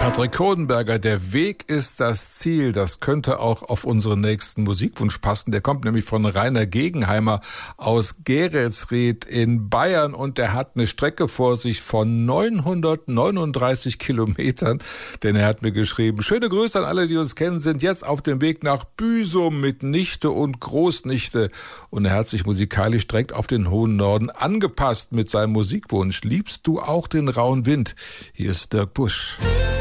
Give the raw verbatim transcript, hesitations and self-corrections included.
Patrick Codenberger, der Weg ist das Ziel. Das könnte auch auf unseren nächsten Musikwunsch passen. Der kommt nämlich von Rainer Gegenheimer aus Geretsried in Bayern und der hat eine Strecke vor sich von neunhundertneununddreißig Kilometern. Denn er hat mir geschrieben, schöne Grüße an alle, die uns kennen, sind jetzt auf dem Weg nach Büsum mit Nichte und Großnichte. Und er hat sich musikalisch direkt auf den hohen Norden angepasst mit seinem Musikwunsch. Liebst du auch den rauen Wind? Hier ist Dirk Busch.